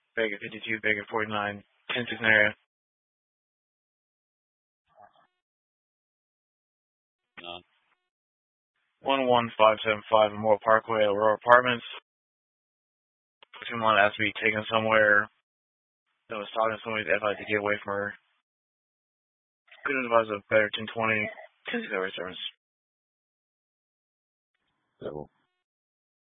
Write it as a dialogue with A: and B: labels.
A: Vega 52, Vega 49, 10-6 area. 11575 Memorial Parkway, Aurora Apartments. Someone asked me to be taken somewhere. I was talking to somebody that I had to get away from her. Couldn't advise a better 1020, 10-6 area service.
B: Double.